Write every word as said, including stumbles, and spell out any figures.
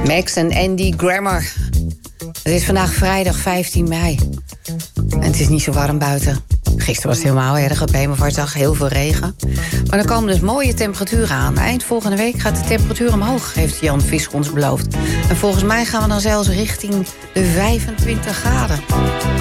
Max en Andy Grammer. Het is vandaag vrijdag vijftien mei. En het is niet zo warm buiten. Gisteren was het helemaal erg op Hemelvaartsdag, heel veel regen. Maar er komen dus mooie temperaturen aan. Eind volgende week gaat de temperatuur omhoog, heeft Jan Visser ons beloofd. En volgens mij gaan we dan zelfs richting de vijfentwintig graden.